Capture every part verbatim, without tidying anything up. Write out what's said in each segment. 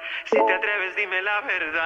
Si te atreves, dime la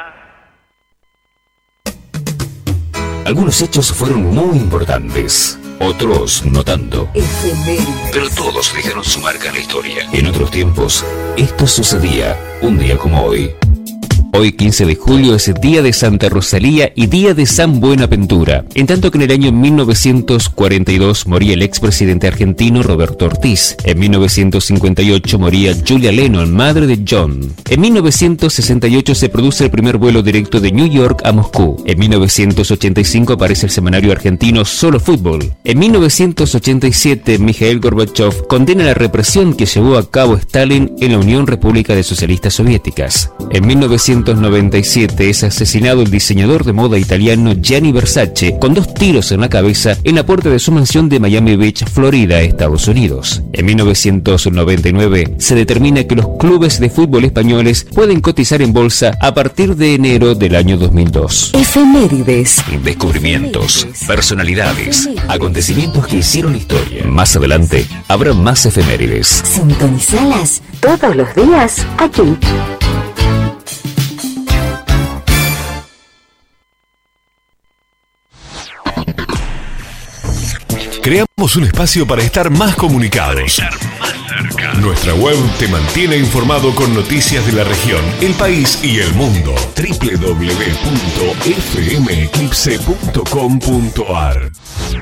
verdad. Algunos hechos fueron muy importantes, otros no tanto. Efemérides. Pero todos dejaron su marca en la historia. En otros tiempos, esto sucedía un día como hoy. Hoy, quince de julio, es día de Santa Rosalía y día de San Buenaventura. En tanto que en el año mil novecientos cuarenta y dos moría el expresidente argentino Roberto Ortiz. En mil novecientos cincuenta y ocho moría Julia Lennon, madre de John. En mil novecientos sesenta y ocho se produce el primer vuelo directo de New York a Moscú. En mil novecientos ochenta y cinco aparece el semanario argentino Solo Fútbol. En mil novecientos ochenta y siete, Mikhail Gorbachev condena la represión que llevó a cabo Stalin en la Unión República de Socialistas Soviéticas. En mil novecientos noventa y siete es asesinado el diseñador de moda italiano Gianni Versace con dos tiros en la cabeza en la puerta de su mansión de Miami Beach, Florida, Estados Unidos. En mil novecientos noventa y nueve se determina que los clubes de fútbol españoles pueden cotizar en bolsa a partir de enero del año dos mil dos. Efemérides. Descubrimientos, Efemérides. personalidades, Efemérides. acontecimientos que hicieron historia. Más adelante habrá más efemérides. Sintonizalas todos los días aquí. Creamos un espacio para estar más comunicados. Nuestra web te mantiene informado con noticias de la región, el país y el mundo. doble u doble u doble u punto f m eclipse punto com punto a r